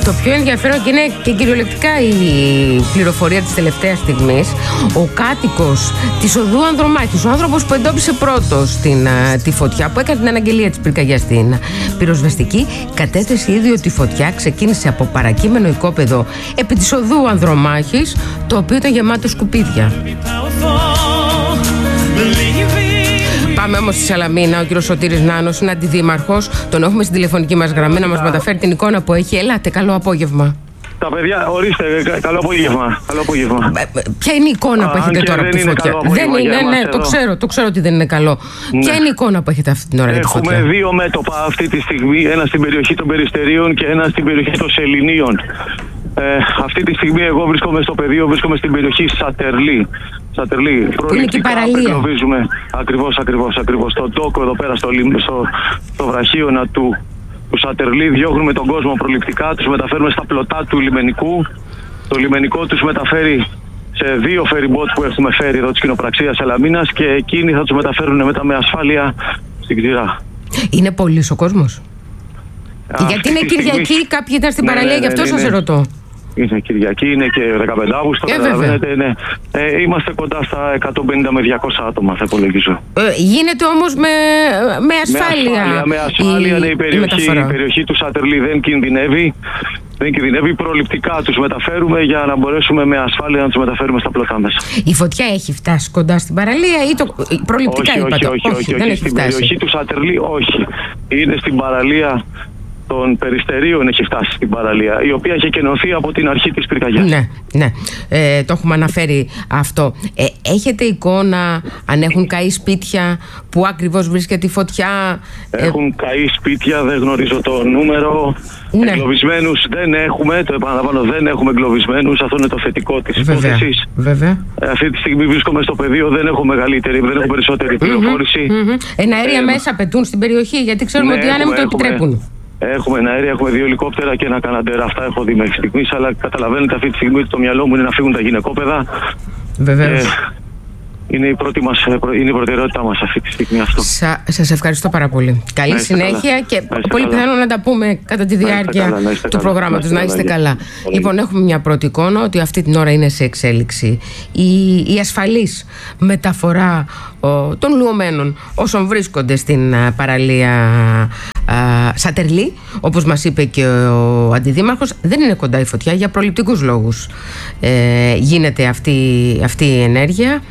Το πιο ενδιαφέρον και είναι και κυριολεκτικά η πληροφορία της τελευταίας στιγμής. Ο κάτοικος της οδού Ανδρομάχης, ο άνθρωπος που εντόπισε πρώτος τη φωτιά, που έκανε την αναγγελία της πυρκαγιάς στην πυροσβεστική, κατέθεσε ήδη ότι η φωτιά ξεκίνησε από παρακείμενο οικόπεδο επί της οδού Ανδρομάχης, το οποίο ήταν γεμάτο σκουπίδια. Πάμε όμως στη Σαλαμίνα. Ο κύριος Σωτήρης Νάνος είναι αντιδήμαρχος. Τον έχουμε στην τηλεφωνική μας γραμμή να μας μεταφέρει την εικόνα που έχει. Ελάτε, καλό απόγευμα. Τα παιδιά, ορίστε, καλό απόγευμα. Καλό απόγευμα. Ποια είναι η εικόνα που έχετε τώρα από τη φωτιά? Δεν είναι, ναι, το ξέρω ότι δεν είναι καλό. Ναι. Ποια είναι η εικόνα που έχετε αυτή την ώρα για τη φωτιά? Έχουμε δύο μέτωπα αυτή τη στιγμή. Ένα στην περιοχή των Περιστερίων και ένα στην περιοχή των Σεληνίων. Αυτή τη στιγμή εγώ βρίσκομαι στο πεδίο, βρίσκομαι στην περιοχή Σατερλή. Που είναι και η παραλία. Ακριβώς. Στον τόκο εδώ πέρα, στο βραχίωνα του Σατερλή, διώχνουμε τον κόσμο προληπτικά, τους μεταφέρουμε στα πλωτά του λιμενικού. Το λιμενικό τους μεταφέρει σε δύο φεριμπότ που έχουμε φέρει εδώ της κοινοπραξίας Σαλαμίνας και εκείνοι θα τους μεταφέρουν μετά με ασφάλεια στην Ξηρά. Είναι πολύς ο κόσμος? Γιατί είναι Κυριακή, κάποιοι ήταν στην παραλία, γι' αυτό σας ρωτώ. Είναι Κυριακή, είναι και 15 Αύγουστο, καταλαβαίνετε, ναι. Είμαστε κοντά στα 150 με 200 άτομα, θα υπολογίζω. Γίνεται όμως με ασφάλεια. Με ασφάλεια, η περιοχή του Σατερλή δεν κινδυνεύει. Προληπτικά τους μεταφέρουμε για να μπορέσουμε με ασφάλεια να τους μεταφέρουμε στα πλωτά μέσα. Η φωτιά έχει φτάσει κοντά στην παραλία ή προληπτικά είπατε? Όχι, δεν έχει στην φτάσει. περιοχή του Σατερλή όχι. Είναι στην παραλία των Περιστερίων, έχει φτάσει στην παραλία, η οποία έχει κενωθεί από την αρχή της πυρκαγιάς. Ναι. Το έχουμε αναφέρει αυτό. Έχετε εικόνα αν έχουν καεί σπίτια, που ακριβώς βρίσκεται η φωτιά? Έχουν καεί σπίτια, δεν γνωρίζω το νούμερο. Ναι. Εγκλωβισμένους δεν έχουμε, το επαναλαμβάνω, δεν έχουμε εγκλωβισμένους. Αυτό είναι το θετικό της υπόθεσης. Βέβαια. Αυτή τη στιγμή βρίσκομαι στο πεδίο, δεν έχω περισσότερη πληροφόρηση. Εναέρια μέσα πετούν στην περιοχή, γιατί ξέρουμε ότι οι άνεμοι το επιτρέπουν. Έχουμε εναέρια, έχουμε 2 ελικόπτερα και ένα καναντέρα. Αυτά έχω δει μέχρι στιγμής, αλλά καταλαβαίνετε αυτή τη στιγμή ότι το μυαλό μου είναι να φύγουν τα γυναικόπαιδα. Βεβαίως. Είναι η προτεραιότητά μας αυτή τη στιγμή αυτό. Σας ευχαριστώ πάρα πολύ. Καλή συνέχεια και πολύ πιθανό να τα πούμε κατά τη διάρκεια του προγράμματος. Να είστε καλά. Λοιπόν, έχουμε μια πρώτη εικόνα ότι αυτή την ώρα είναι σε εξέλιξη η ασφαλής μεταφορά των λουωμένων όσων βρίσκονται στην παραλία Σατερλή. Όπως μας είπε και ο αντιδήμαρχος, δεν είναι κοντά η φωτιά, για προληπτικούς λόγους γίνεται αυτή η ενέργεια.